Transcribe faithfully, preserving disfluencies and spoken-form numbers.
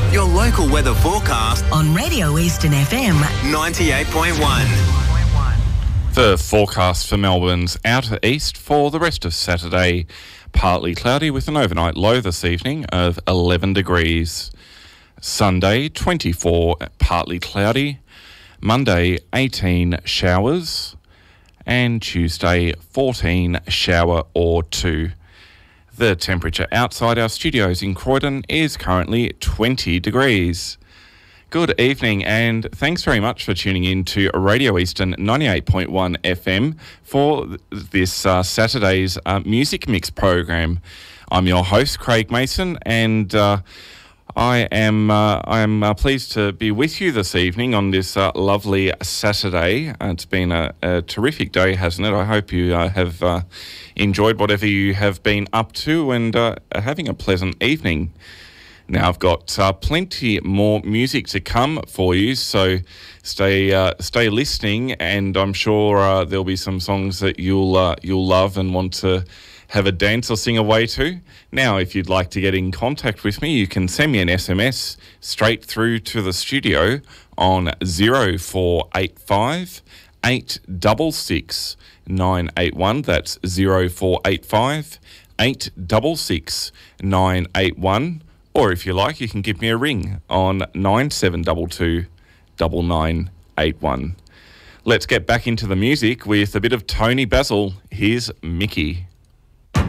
Your local weather forecast on Radio Eastern F M ninety-eight point one. The forecast for Melbourne's outer east for the rest of Saturday. Partly cloudy with an overnight low this evening of eleven degrees. Sunday, twenty-four, partly cloudy. Monday, eighteen showers. And Tuesday, fourteen shower or two. The temperature outside our studios in Croydon is currently twenty degrees. Good evening and thanks very much for tuning in to Radio Eastern ninety-eight point one F M for this uh, Saturday's uh, Music Mix program. I'm your host, Craig Mason, and uh, I am uh, I am uh, pleased to be with you this evening on this uh, lovely Saturday. Uh, it's been a, a terrific day, hasn't it? I hope you uh, have uh, enjoyed whatever you have been up to and uh, are having a pleasant evening. Now, I've got uh, plenty more music to come for you, so stay uh, stay listening, and I'm sure uh, there'll be some songs that you'll uh, you'll love and want to have a dance or sing away to. Now, if you'd like to get in contact with me, you can send me an S M S straight through to the studio on zero four eight five eight six six nine eight one. That's zero four eight five eight six six nine eight one. Or if you like, you can give me a ring on nine seven two two nine nine eight one. Let's get back into the music with a bit of Tony Basil. Here's Mickey.